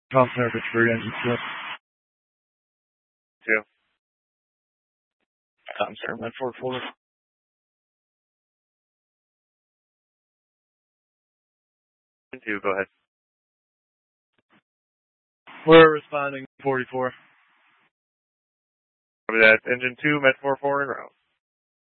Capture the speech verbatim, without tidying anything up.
Pump service for engine slip. Two. Tom, sir. Med four four. Two, go ahead. We're responding forty-four. Copy that. Engine two, Med four four, en route.